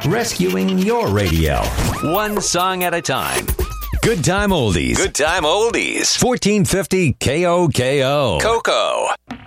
rescuing your radio. One song at a time. Good Time Oldies. Good Time Oldies. 1450 KOKO. Coco.